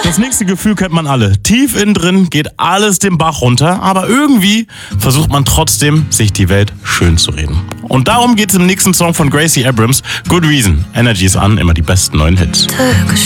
Das nächste Gefühl kennt man alle. Tief innen drin geht alles den Bach runter, aber irgendwie versucht man trotzdem, sich die Welt schön zu reden. Und darum geht's im nächsten Song von Gracie Abrams, Good Reason. Energy ist an, immer die besten neuen Hits.